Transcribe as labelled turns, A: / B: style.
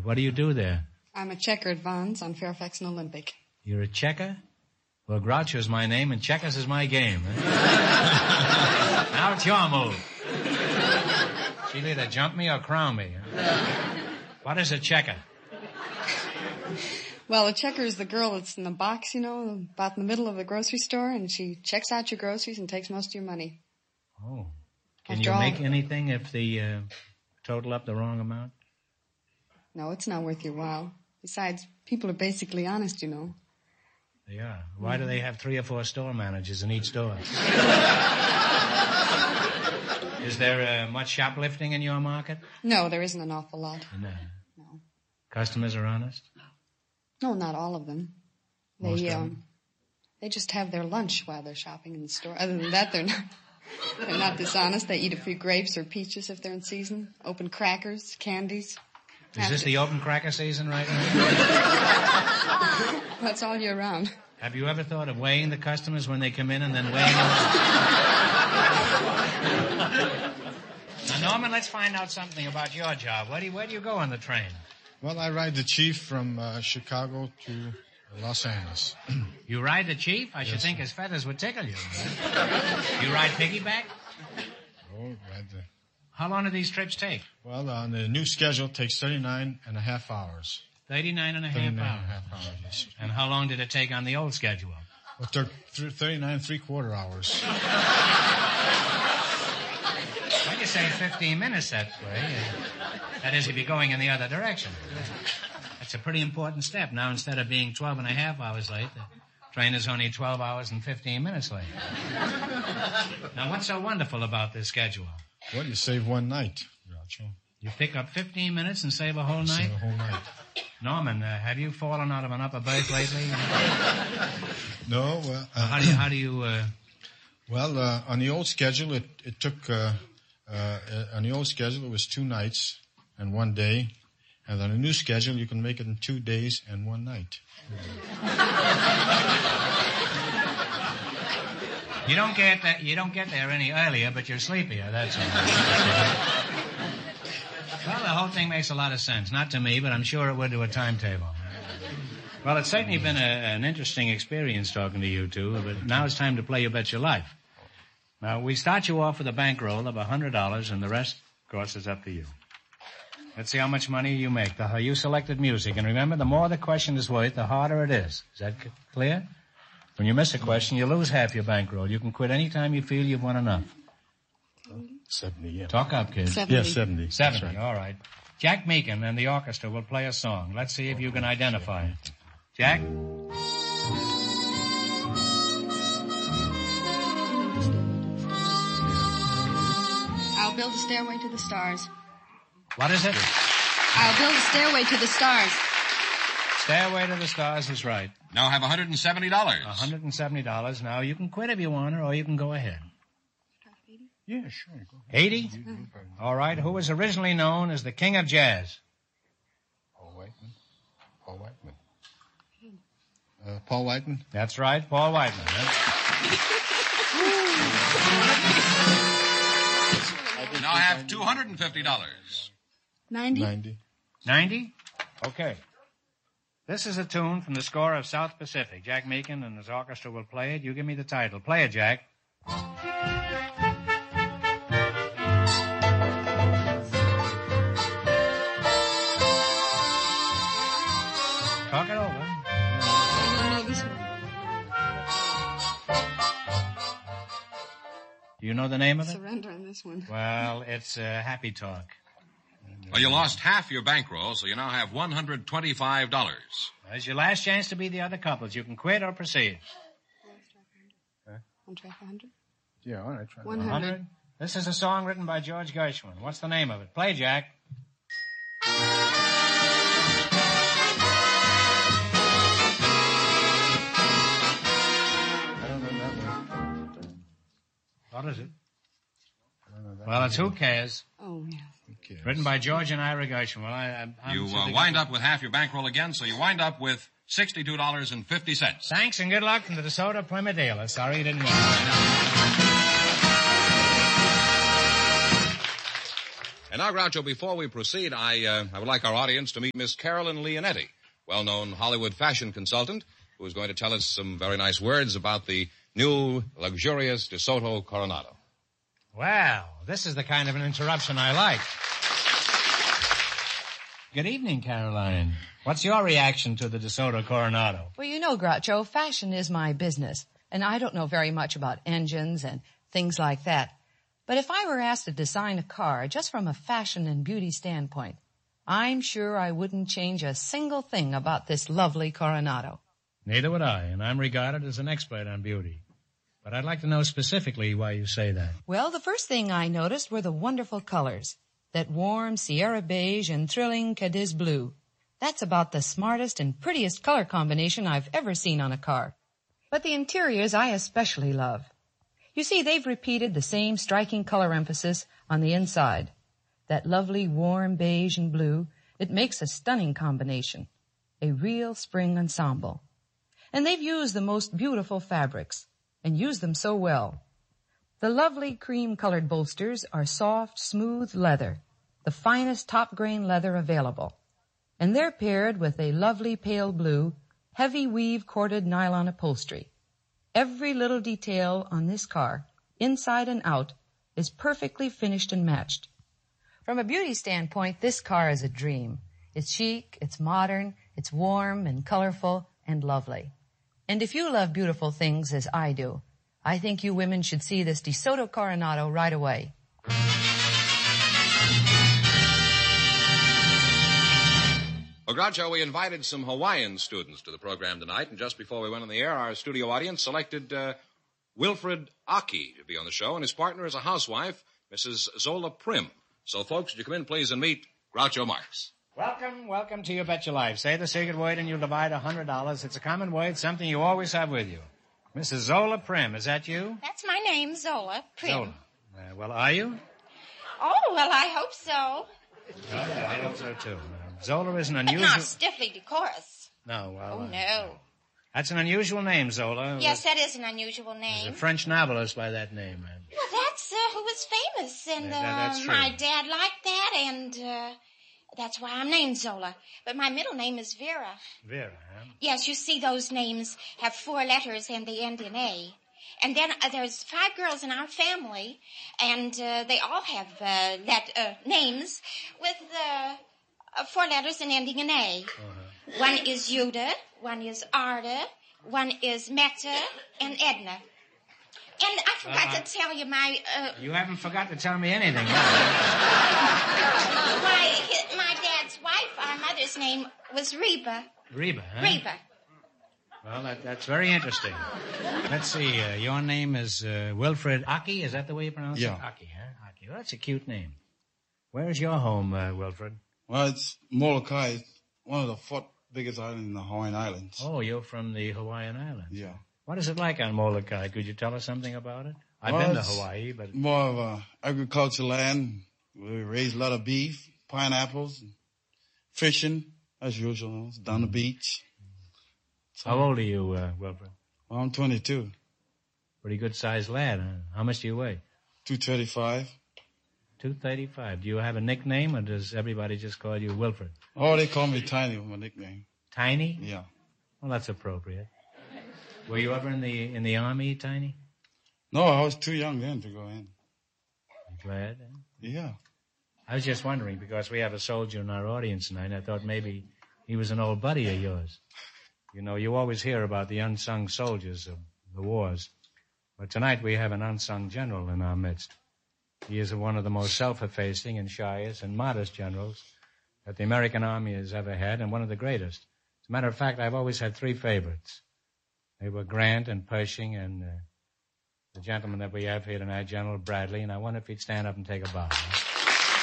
A: What do you do there?
B: I'm a checker at Vons on Fairfax and Olympic.
A: You're a checker? Well, Groucho's my name and checkers is my game. Huh? Now it's your move. She'll either jump me or crown me. Huh? What is a checker?
B: Well, a checker is the girl that's in the box, about in the middle of the grocery store, and she checks out your groceries and takes most of your money.
A: Oh. Can you make anything if they total up the wrong amount?
B: No, it's not worth your while. Besides, people are basically honest,
A: They are. Why do they have 3 or 4 store managers in each store? Is there much shoplifting in your market?
B: No, there isn't an awful lot.
A: No.
B: No.
A: Customers are honest?
B: No, not all of them.
A: Most of them?
B: They just have their lunch while they're shopping in the store. Other than that, they're not dishonest. They eat a few grapes or peaches if they're in season. Open crackers, candies.
A: Is this the open cracker season right now?
B: That's all year round.
A: Have you ever thought of weighing the customers when they come in and then weighing them? Now, Norman, let's find out something about your job. Where do you go on the train?
C: Well, I ride the Chief from Chicago to Los Angeles.
A: You ride the Chief? I should think his feathers would tickle you. You ride piggyback?
C: Oh, ride the...
A: How long do these trips take?
C: Well, on the new schedule, it takes 39 and a half hours.
A: 39 and a half hours? 39 and a half hours, yes. And how long did it take on the old schedule?
C: Well, it took 39 3/4 hours.
A: Well, you say 15 minutes that way. That is, if you're going in the other direction. That's a pretty important step. Now, instead of being 12 and a half hours late, the train is only 12 hours and 15 minutes late. Now, what's so wonderful about this schedule?
C: Well, you save one night, Groucho.
A: You pick up 15 minutes and save a whole night?
C: Save a whole night.
A: Norman, have you fallen out of an upper berth lately?
C: No. Well,
A: how do you?
C: Well, on the old schedule, it took. On the old schedule, it was 2 nights and 1 day, and on the new schedule, you can make it in 2 days and 1 night.
A: You don't get there any earlier, but you're sleepier, that's all. Well, the whole thing makes a lot of sense. Not to me, but I'm sure it would to a timetable. Well, it's certainly been an interesting experience talking to you two, but now it's time to play You Bet Your Life. Now, we start you off with a bankroll of $100, and the rest, of course, is up to you. Let's see how much money you make. You selected music, and remember, the more the question is worth, the harder it is. Is that clear? When you miss a question, you lose half your bankroll. You can quit any time you feel you've won enough.
C: 70, yeah.
A: Talk up, kid.
B: 70.
C: Yes, 70.
A: 70,
C: Right.
A: all right. Jack Meakin and the orchestra will play a song. Let's see if you can identify it. Jack?
B: I'll build a stairway to the stars.
A: What is it?
B: I'll build a stairway to the stars.
A: Stairway to the Stars is right.
D: Now have $170.
A: $170. Now, you can quit if you want, or you can go ahead.
C: Yeah, sure. Go ahead.
A: 80? All right. Who was originally known as the King of Jazz?
C: Paul Whiteman. Paul Whiteman?
A: That's right, Paul Whiteman.
D: Now have $250.
B: 90?
A: 90? Okay. This is a tune from the score of South Pacific. Jack Meakin and his orchestra will play it. You give me the title. Play it, Jack. Talk it over.
B: No, this one.
A: Do you know the name of it?
B: Surrender on this one.
A: Well, it's Happy Talk.
D: Well, you lost half your bankroll, so you now have $125.
A: It's your last chance to be the other couples. You can quit or proceed.
B: Want to try 100?
C: Yeah, all right. Try
B: 100.
A: This is a song written by George Gershwin. What's the name of it? Play, Jack.
C: I don't know that one.
A: What is it?
C: I don't know that
A: Well,
C: one.
A: it's Who Cares,
B: Oh, yeah.
C: Okay.
A: written by George and Ira Gershwin. Well, I'm
D: You
A: sure they
D: wind
A: got-
D: up with half your bankroll again, so you wind up with $62.50.
A: Thanks and good luck from the DeSoto Plymouth dealer. Sorry you didn't win.
D: And now, Groucho, before we proceed, I would like our audience to meet Miss Carolyn Leonetti, well-known Hollywood fashion consultant, who is going to tell us some very nice words about the new, luxurious DeSoto Coronado.
A: Well, this is the kind of an interruption I like. Good evening, Caroline. What's your reaction to the DeSoto Coronado?
E: Well, you know, Groucho, fashion is my business, and I don't know very much about engines and things like that. But if I were asked to design a car just from a fashion and beauty standpoint, I'm sure I wouldn't change a single thing about this lovely Coronado.
A: Neither would I, and I'm regarded as an expert on beauty. But I'd like to know specifically why you say that.
E: Well, the first thing I noticed were the wonderful colors. That warm Sierra beige and thrilling Cadiz blue. That's about the smartest and prettiest color combination I've ever seen on a car. But the interiors I especially love. You see, they've repeated the same striking color emphasis on the inside. That lovely warm beige and blue, it makes a stunning combination. A real spring ensemble. And they've used the most beautiful fabrics, and used them so well. The lovely cream-colored bolsters are soft, smooth leather, the finest top-grain leather available. And they're paired with a lovely pale blue, heavy weave corded nylon upholstery. Every little detail on this car, inside and out, is perfectly finished and matched. From a beauty standpoint, this car is a dream. It's chic, it's modern, it's warm and colorful and lovely. And if you love beautiful things as I do, I think you women should see this DeSoto Coronado right away.
D: Well, Groucho, we invited some Hawaiian students to the program tonight, and just before we went on the air, our studio audience selected Wilfred Aki to be on the show, and his partner is a housewife, Mrs. Zola Prim. So, folks, would you come in, please, and meet Groucho Marx.
A: Welcome to You Bet Your Life. Say the secret word and you'll divide $100. It's a common word, something you always have with you. Mrs. Zola Prim, is that you?
F: That's my name, Zola Prim.
A: Zola. Well, are you?
F: Oh, well, I hope so.
A: I hope so, too. Zola is an
F: But
A: unusual...
F: not stiffly decorous.
A: No, well...
F: Oh, no.
A: That's an unusual name, Zola.
F: Yes, that is an unusual
A: There's
F: name.
A: a French novelist by that name.
F: Well, that's who was famous, and
A: that's true.
F: my dad liked that, and that's why I'm named Zola. But my middle name is Vera.
A: Vera, huh?
F: Yes, you see, those names have 4 letters, and they end in A. And then there's 5 girls in our family, and they all have names with 4 letters and ending in A.
A: Uh-huh.
F: One is Yuda, one is Arda, one is Meta, and Edna. And I forgot to tell you my...
A: You haven't forgot to tell me anything.
F: my dad's wife, our mother's name was Reba.
A: Reba, huh?
F: Reba.
A: Well, that's very interesting. Let's see. Your name is Wilfred Aki. Is that the way you pronounce it? Aki, huh? Aki. Well, that's a cute name. Where's your home, Wilfred?
G: Well, it's Molokai, one of the 4th biggest islands in the Hawaiian Islands.
A: Oh, you're from the Hawaiian Islands.
G: Yeah.
A: What is it like on Molokai? Could you tell us something about it? I've been to Hawaii, but...
G: More of a agricultural land. We raise a lot of beef, pineapples, fishing, as usual, down the beach. So,
A: how old are you, Wilfred?
G: Well, I'm 22.
A: Pretty good-sized lad, huh? How much do you weigh?
G: 235.
A: 235. Do you have a nickname, or does everybody just call you Wilfred?
G: Oh, they call me Tiny with my nickname.
A: Tiny?
G: Yeah.
A: Well, that's appropriate. Were you ever in the Army, Tiny?
G: No, I was too young then to go in.
A: Glad?
G: Yeah.
A: I was just wondering, because we have a soldier in our audience tonight, I thought maybe he was an old buddy of yours. You know, you always hear about the unsung soldiers of the wars. But tonight we have an unsung general in our midst. He is one of the most self-effacing and shyest and modest generals that the American Army has ever had, and one of the greatest. As a matter of fact, I've always had 3 favorites. They were Grant and Pershing and the gentleman that we have here tonight, General Bradley, and I wonder if he'd stand up and take a bow.